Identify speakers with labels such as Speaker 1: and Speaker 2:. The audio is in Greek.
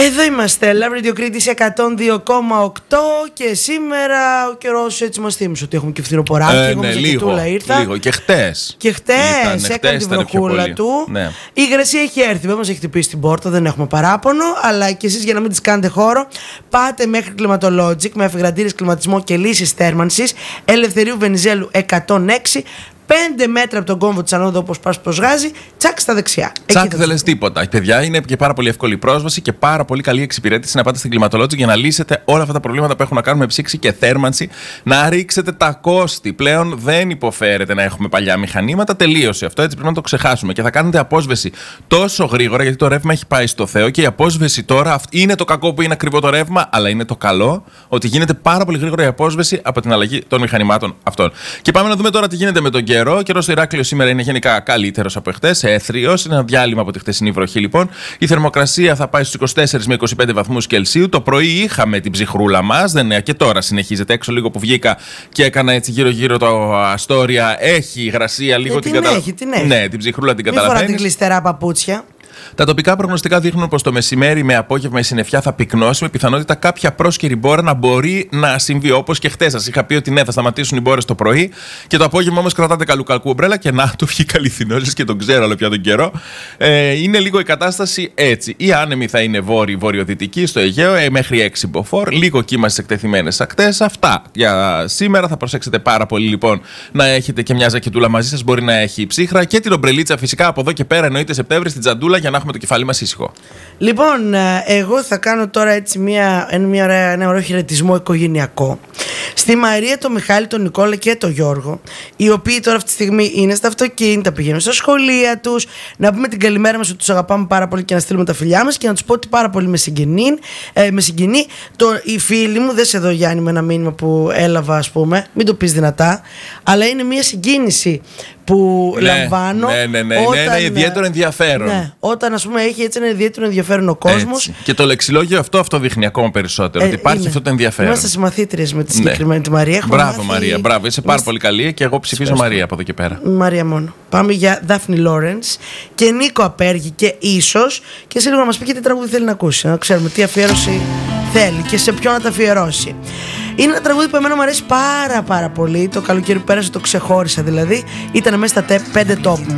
Speaker 1: Εδώ είμαστε, Love Radio Κρήτης 102,8 και σήμερα ο καιρός έτσι μας θύμισε ότι έχουμε και φθινοποράκι. Εγώ με ζακετούλα ήρθα.
Speaker 2: Λίγο. Και χτες.
Speaker 1: Έκανε την βροχούλα του.
Speaker 2: Ναι.
Speaker 1: Η υγρασία έχει έρθει, δεν μας έχει χτυπήσει την πόρτα, δεν έχουμε παράπονο. Αλλά και εσείς για να μην τις κάνετε χώρο, πάτε μέχρι Climatologic με αφιγραντήρες κλιματισμό και λύσεις θέρμανσης. Ελευθερίου Βενιζέλου 106. 5 μέτρα από τον κόμβο της Ανόδου, όπως πας προσγάζει, τσακ στα δεξιά.
Speaker 2: Τσακ δεν λες τίποτα. Παιδιά, είναι και πάρα πολύ εύκολη πρόσβαση και πάρα πολύ καλή εξυπηρέτηση να πάτε στην Climatologic για να λύσετε όλα αυτά τα προβλήματα που έχουν να κάνουν με ψήξη και θέρμανση. Να ρίξετε τα κόστη. Πλέον δεν υποφέρεται να έχουμε παλιά μηχανήματα. Τελείωσε αυτό. Έτσι πρέπει να το ξεχάσουμε. Και θα κάνετε απόσβεση τόσο γρήγορα, γιατί το ρεύμα έχει πάει στο Θεό. Και η απόσβεση τώρα είναι το κακό που είναι ακριβό το ρεύμα, αλλά είναι το καλό ότι γίνεται πάρα πολύ γρήγορα η απόσβεση από την αλλαγή των μηχανημάτων αυτών. Και πάμε να δούμε τώρα τι γίνεται με τον καιρό. Ο καιρός στο Ηράκλειο σήμερα είναι γενικά καλύτερος από εχθές, έθριος. Είναι ένα διάλειμμα από τη χθεσινή βροχή λοιπόν. Η θερμοκρασία θα πάει στους 24 με 25 βαθμούς Κελσίου. Το πρωί είχαμε την ψυχρούλα μας, και τώρα συνεχίζεται. Έξω λίγο που βγήκα και έκανα έτσι γύρω-γύρω το Αστόρια. Έχει υγρασία λίγο την
Speaker 1: καταλαβαίνεις.
Speaker 2: Ναι, την ψυχρούλα την καταλαβαίνεις.
Speaker 1: Μην φοράτε γλιστερά παπούτσια.
Speaker 2: Τα τοπικά προγνωστικά δείχνουν πως το μεσημέρι με απόγευμα η συννεφιά θα πυκνώσει, με πιθανότητα κάποια πρόσκαιρη μπόρα να μπορεί να συμβεί. Όπως και χτες σας είχα πει ότι ναι, θα σταματήσουν οι μπόρες το πρωί και το απόγευμα όμως κρατάτε καλού ομπρέλα και να του βγει καλυθινώσεις και τον ξέρω όλο πια τον καιρό. Είναι λίγο η κατάσταση έτσι. Η άνεμη θα είναι βόρειο-βορειοδυτική στο Αιγαίο μέχρι 6 μποφόρ, λίγο κύμα στις εκτεθειμένες ακτές. Αυτά για σήμερα. Θα προσέξετε πάρα πολύ λοιπόν να έχετε και μια ζακετούλα μαζί σας, μπορεί να έχει ψύχρα και την ομπρελίτσα φυσικά από εδώ και πέρα εννοείται Σεπτέμβρη στην τζαντούλα για να έχουμε το κεφάλι μας ήσυχο.
Speaker 1: Λοιπόν, εγώ θα κάνω τώρα έτσι ένα ωραίο χαιρετισμό οικογενειακό στη Μαρία, τον Μιχάλη, τον Νικόλα και τον Γιώργο, οι οποίοι τώρα αυτή τη στιγμή είναι στα αυτοκίνητα, πηγαίνουν στα σχολεία τους. Να πούμε την καλημέρα μας ότι τους αγαπάμε πάρα πολύ και να στείλουμε τα φιλιά μας και να τους πω ότι πάρα πολύ με συγκινεί. Οι φίλοι μου, δες εδώ Γιάννη με ένα μήνυμα που έλαβα, ας πούμε, μην το πεις δυνατά, αλλά είναι μια συγκίνηση που λαμβάνω.
Speaker 2: Ναι, είναι ένα ιδιαίτερο ενδιαφέρον.
Speaker 1: Ναι, όταν ας πούμε έχει έτσι ένα ιδιαίτερο ενδιαφέρον ο κόσμος.
Speaker 2: Και το λεξιλόγιο αυτό δείχνει ακόμα περισσότερο ότι υπάρχει αυτό το ενδιαφέρον.
Speaker 1: Είμαστε συμμαθήτριες με τη συγκεκριμένη τη Μαρία.
Speaker 2: Μπράβο Μαρία, μπράβο. Είσαι πάρα πολύ καλή και εγώ ψηφίζω Μαρία από εδώ και πέρα.
Speaker 1: Μαρία μόνο. Πάμε για Δάφνη Λόρενς και Νίκο Απέργη και ίσως και σε λίγο να μας πει και τι τραγούδι θέλει να ακούσει. Να ξέρουμε τι αφιέρωση θέλει και σε ποιον να τα αφιερώσει. Είναι ένα τραγούδι που εμένα μου αρέσει πάρα πολύ. Το καλοκαίρι που πέρασε το ξεχώρισα δηλαδή. Ήταν μέσα στα 5 top μου.